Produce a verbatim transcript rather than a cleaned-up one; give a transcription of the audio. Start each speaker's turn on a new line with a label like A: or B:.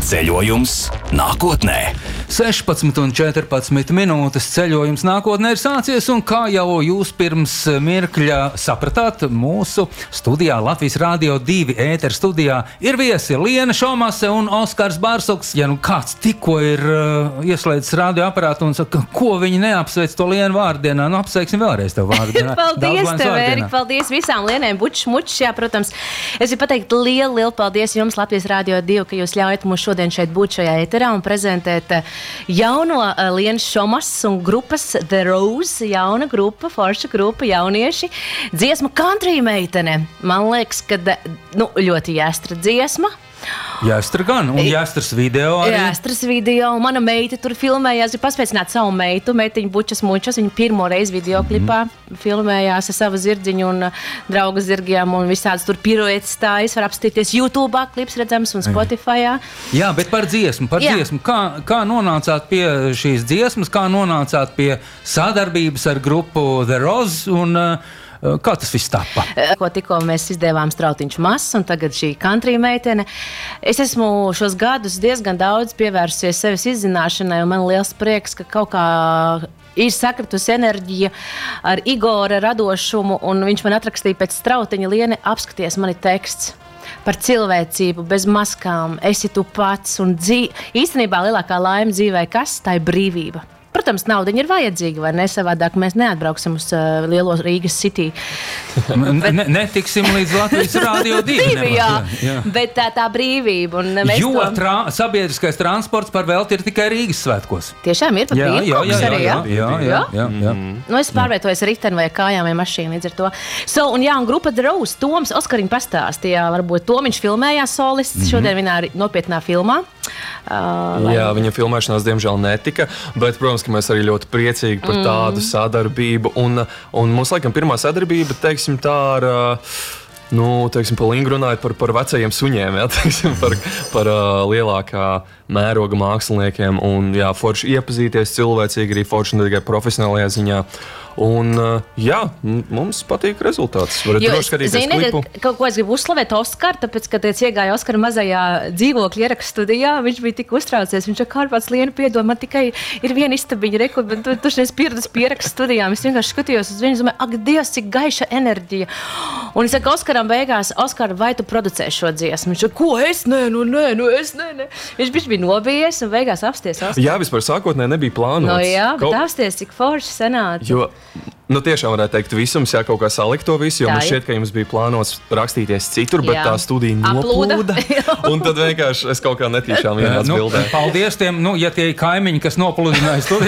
A: Ceļojums nākotnē.
B: sešpadsmit un četrpadsmit minūtes ceļojums nākotnē ir sācies, un kā jau jūs pirms mirkļa sapratāt, mūsu studijā, Latvijas Rādio divi ētera studijā, ir viesi Liena Šomase un Oskars Bārsuks. Ja nu kāds tikko ir uh, ieslēdzis radioaparātu un saka, ko viņi neapsveic to Lienu vārdienā, nu apsveiksim vēlreiz tev vārdienā.
C: Paldies tev, Ērika, paldies visām Lienēm, bučs, mučs, jā, protams. Es gribu pateikt lielu, lielu paldies jums, Latvijas Rādio divi, ka jūs ļaujat mums šodien šeit būt šajā ēterā un prezentēt jauno uh, Lienas Šomasas un grupas The Rose, jauna grupa, forša grupa, jaunieši, dziesma Country meitene. Man liekas, ka nu, ļoti jāstra dziesma.
B: Jāstra gan, un jāstras video arī.
C: Jāstras video, un mana meita tur filmējās, ir paspēcināt savu meitu, meitiņu bučas mučas, viņa pirmo reizi videoklipā mm. filmējās ar savu zirdziņu un draugu zirgiem, un visādas tur piruetes stājas, var apstīties YouTube'ā, klips redzams un Spotify'ā.
B: Jā, bet par dziesmu, par Jā. dziesmu. Kā, kā nonācāt pie šīs dziesmas, kā nonācāt pie sadarbības ar grupu The Rose, un kā tas viss tapa?
C: Ko tikko mēs izdevām Strautiņš mazs, un tagad šī country meitene. Es esmu šos gadus diezgan daudz pievērsusies sevis izzināšanai, un man liels prieks, ka kaut kā ir sakritusi enerģija ar Igora radošumu, un viņš man atrakstīja pēc Strautiņa: Liene, apskaties, man ir teksts par cilvēcību, bez maskām, esi tu pats, un dzīv... īstenībā lielākā laime dzīvē kas? Tā ir brīvība. Protams, naudiņa ir vajadzīga, vai ne? Savādāk mēs neatbrauksim uz uh, lielo Rīgas city.
B: Bet... Ne, netiksim līdz Latvijas Rādio divi.
C: Divi, jā. jā. Bet tā, tā brīvība. Un mēs
B: jo
C: to...
B: tra sabiedriskais transports par velti ir tikai Rīgas svētkos.
C: Tiešām ir pat brīvkoks arī, jā?
B: Jā, jā, jā, jā.
C: Nu, es pārvietojos riteni vai kājām vai mašīnu līdz ar to. So, un jā, un grupa The Rose, Toms Oskariņu pastāstīja, varbūt Tomiņš filmējās solists, mm-hmm. šodien viņā ir nopietnā filmā.
D: Uh, lai... Jā, viņa filmēšanās diemžēl netika, bet, protams, ka mēs arī ļoti priecīgi par tādu mm. sadarbību, un, un mums, laikam, pirmā sadarbība, teiksim, tā ar, nu, teiksim, pa lingu runājot par, par vecajiem suņiem, jā, teiksim, par, par uh, lielākā mēroga māksliniekiem, un, jā, forši iepazīties cilvēcīgi, arī forši ne tikai profesionālajā ziņā. Un, jā, mums patīk rezultāts. Varat droši skatīties klipu.
C: Kaut ko es gribu uzslavēt Oskaru, tāpēc, kad es iegāju Oskara mazajā dzīvokļa ierakstu studijā, viņš bija tik uztraucies. Viņš kā kāds Liena piedod, man tikai ir viena istabiņa, reku, bet tu, tu šeit pieredus pie ierakstu studijām. Es vienkārši skatījos uz viņu, domāju, ak, Dievs, cik gaiša enerģija. Un es saku Oskaram beigās: Oskar, vai tu producē šo dziesmu? Viņš saka, ko es? Nē, nu, nē, nu, es, nē, nē. Viņš, viņš bija nobijies un beigās apsties Oskaru.
D: Jā, vispār sākotnē nebija plānots.
C: No jā, bet
D: Kaut...
C: apsties, cik forši senāca.
D: Jo... Nu, tiešām varētu teikt, visums, jā, kaut kā salikt to visu, jo man šķiet, ka jums bija plānots rakstīties citur, bet jā. Tā studija noplūda. Un tad vienkārši es kaut kā netīšām vienāds
B: nu,
D: bildē.
B: Paldies tiem, nu, ja tie kaimiņi, kas noplūdināja studiju.